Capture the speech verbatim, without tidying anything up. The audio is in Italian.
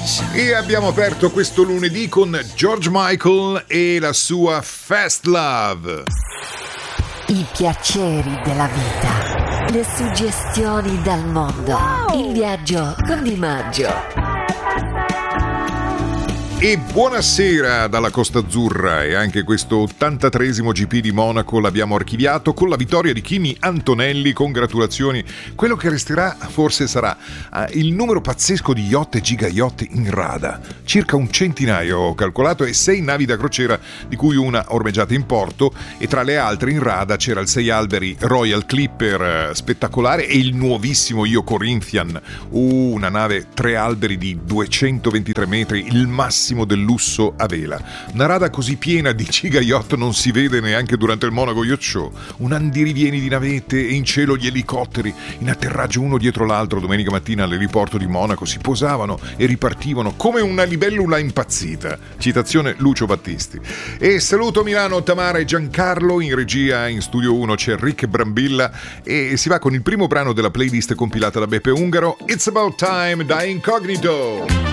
E abbiamo aperto questo lunedì con George Michael e la sua Fast Love. I piaceri della vita, le suggestioni dal mondo, in viaggio con Di Maggio. E buonasera dalla Costa Azzurra, e anche questo ottantatreesimo G P di Monaco l'abbiamo archiviato con la vittoria di Kimi Antonelli. Congratulazioni. Quello che resterà forse sarà uh, il numero pazzesco di yacht e giga yacht in rada, circa un centinaio ho calcolato, e sei navi da crociera, di cui una ormeggiata in porto, e tra le altre in rada c'era il sei alberi Royal Clipper uh, spettacolare, e il nuovissimo Io Corinthian, uh, una nave tre alberi di duecentoventitré metri, il massimo del lusso a vela. Una rada così piena di giga yacht non si vede neanche durante il Monaco Yacht Show. Un andirivieni di navette, e in cielo gli elicotteri in atterraggio uno dietro l'altro. Domenica mattina all'aeroporto di Monaco si posavano e ripartivano come una libellula impazzita. Citazione Lucio Battisti. E saluto Milano, Tamara e Giancarlo. In regia in Studio uno c'è Rick Brambilla, e si va con il primo brano della playlist compilata da Beppe Ungaro, It's About Time da Incognito.